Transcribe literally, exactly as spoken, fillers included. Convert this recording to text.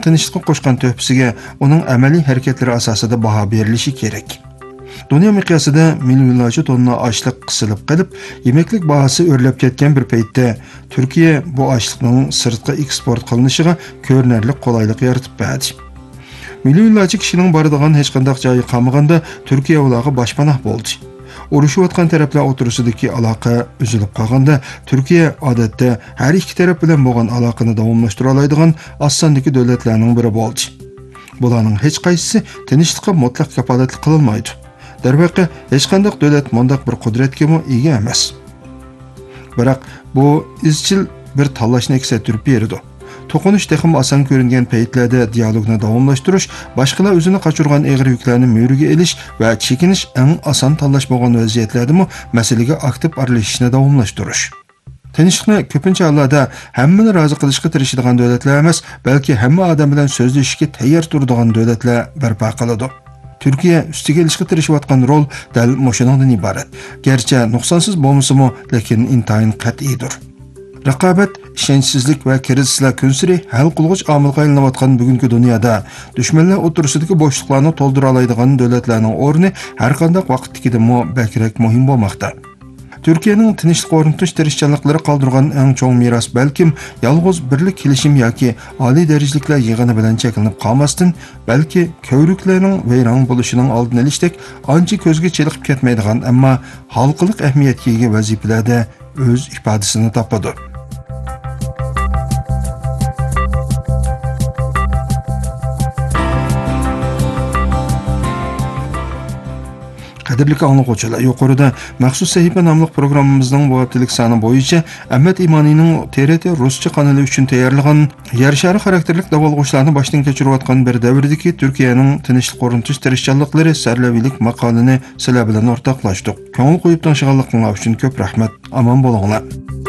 tinchlikqa qo'shgan töhfasiga uning amaliy harakatlari asosida baho berilishi kerak. Dünya miqyosida millionlarcha tonna ochliq qisilib qolib, yemeklik bahosi o'rlab ketgan bir paytda Turkiya bu ochliqning sirtqa eksport qilinishiga ko'rinarli qulaylik yaratib berdi. Millionlarcha kishining boradigan hech qanday joyi qolmaganda Turkiya ularga boshpanoh bo'ldi. Urushayotgan taraflar o'tirisidagi aloqa uzilib qolganda Turkiya odatda har ikki taraf bilan bo'lgan aloqani davomlashtira oladigan osondagi davlatlarning biri bo'ldi. Bularning hech qaysisi tinchlikqa mutlaq kafolatlik qilolmaydi. Darvaqa hech qanday davlat mundaq bir qudratga ega emas. Biroq bu izchil bir tanlashni aksattirib berdi. To'qinish texim oson ko'ringan paytlarda dialogni davomlashtirish, boshqalar o'zini qochirgan eg'ir yuklarni mo'riga elish va chekinish eng oson tanlash bo'lgan vaziyatlarda masalaga aktiv aralashishni davomlashtirish. Tinchlikni ko'pincha hollarda hammani rozi qilishga tirishadigan davlatlar emas, balki hamma odam bilan so'zlashishga tayyor turadigan davlatlar barpo qiladi. Turkiya ustiga ilishga tirishayotgan rol dal mushuningdan iborat. Garchi nuqsonsiz bo'lmasa-mu, lekin intayin qat'iydir. Raqobat, ishonchsizlik va krizislar kunsiri hal qilg'ich omilga aylanayotgan bugungi dunyoda dushmanlar o'tirisidagi bo'shliqlarni to'ldira oladigan davlatlarning o'rni har qanday vaqtdagidimi bakrak muhim bo'lmoqda. Turkiyaning tinchlik o'rnatish tirishchanliklari qoldirgan eng cho'ng meros balkim yolg'iz birlik kelishim yoki oliy darajaliklar yig'ini bilan cheklanib qolmasdan, balki ko'vriklarning vayron bo'lishining oldini olishdak ancha ko'zga cheliqib ketmaydigan, ammo xalqlik ahamiyatga ega vazifalarda o'z ifodasini topadi. Qadrli anglag'uvchilar, yuqorida maxsus sahifa nomli programmamizning bu haftalik soni bo'yicha Ahmad Imonining T R T ruscha kanali uchun tayyorlagan yer shari xarakterli davolg'ushlarni boshdan kechirayotgan bir davrdagi Turkiyaning tinchlik o'rnatish tirishchanliklari sarlaviylik maqolini sizlar bilan o'rtoqlashdik. Ko'ngil qo'yib tanishganligingiz uchun ko'p rahmat. Omon bo'linglar.